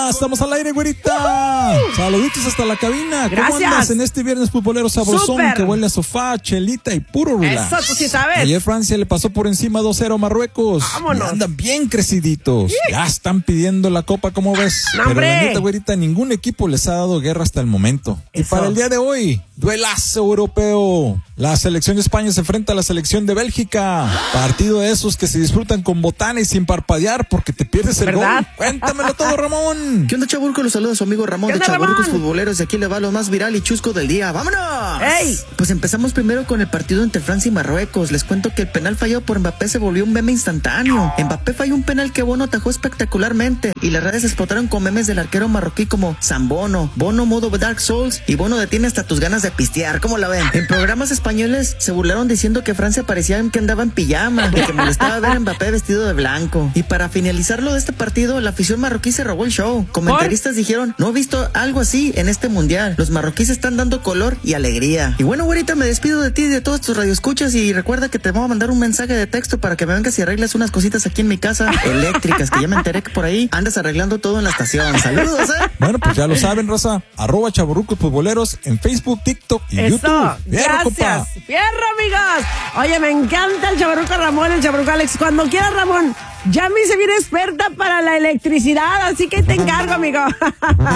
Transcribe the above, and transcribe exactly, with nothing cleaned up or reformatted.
Ya estamos al aire, güerita. Saluditos hasta la cabina. Gracias. ¿Cómo andas en este viernes futbolero sabrosón? Súper. Que huele a sofá, chelita y puro relax? Eso, tú sí sabes. Ayer Francia le pasó por encima dos cero a Marruecos. Vámonos. Y andan bien creciditos. Sí. Ya están pidiendo la copa, ¿cómo ves? No, Pero la hombre. neta, güerita, ningún equipo les ha dado guerra hasta el momento. Eso. Y para el día de hoy, duelazo europeo. La selección de España se enfrenta a la selección de Bélgica. Partido de esos que se disfrutan con botana y sin parpadear porque te pierdes el ¿Verdad? gol. Cuéntamelo todo, Ramón. ¿Qué onda, Chaburco? Los saluda su amigo Ramón ¿Qué de onda, Chaburcos Ramón? Futboleros. Y aquí le va lo más viral y chusco del día. ¡Vámonos! ¡Ey! Pues empezamos primero con el partido entre Francia y Marruecos. Les cuento que el penal fallado por Mbappé se volvió un meme instantáneo. Mbappé falló un penal que Bono atajó espectacularmente y las redes explotaron con memes del arquero marroquí como San Bono, Bono modo Dark Souls y Bono detiene hasta tus ganas de pistear. ¿Cómo la ven? En programas españoles se burlaron diciendo que Francia parecía que andaba en pijama y que molestaba ver a Mbappé vestido de blanco. Y para finalizarlo de este partido, la afición marroquí se robó el show. Comentaristas dijeron, no he visto algo así en este mundial. Los marroquíes están dando color y alegría. Y bueno, güerita, me despido de ti y de todos tus radioescuchas y recuerda que te voy a mandar un mensaje de texto para que me vengas y arregles unas cositas aquí en mi casa eléctricas, que ya me enteré que por ahí andas arreglando todo en la estación. Saludos, ¿eh? Bueno, pues ya lo saben, raza. Arroba Chavorrucos Futboleros en Facebook, TikTok y Eso, YouTube. Fierro, compa. gracias. Fierro, amigos. Oye, me encanta el chavarruco Ramón, el chavarruco Alex. Cuando quieras, Ramón, ya me hice bien experta para la electricidad, así que te encargo, amigo.